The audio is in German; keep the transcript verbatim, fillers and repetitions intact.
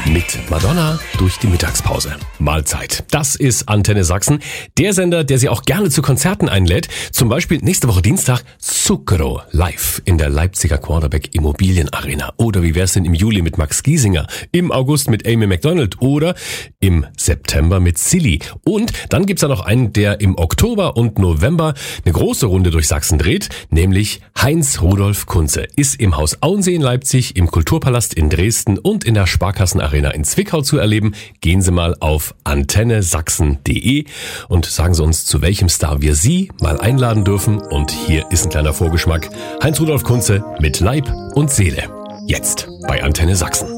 Mit Madonna durch die Mittagspause. Mahlzeit. Das ist Antenne Sachsen. Der Sender, der Sie auch gerne zu Konzerten einlädt. Zum Beispiel nächste Woche Dienstag Zucchero live in der Leipziger Quarterback Immobilienarena. Oder wie wär's denn im Juli mit Max Giesinger? Im August mit Amy McDonald oder im September mit Silly. Und dann gibt's da noch einen, der im Oktober und November eine große Runde durch Sachsen dreht, nämlich Heinz Rudolf Kunze. Ist im Haus Auensee in Leipzig, im Kulturpalast in Dresden und in der Sparkassenarena in Zwickau zu erleben. Gehen Sie mal auf antenne sachsen punkt de und sagen Sie uns, zu welchem Star wir Sie mal einladen dürfen. Und hier ist ein kleiner Vorgeschmack. Heinz Rudolf Kunze mit Leib und Seele. Jetzt bei Antenne Sachsen.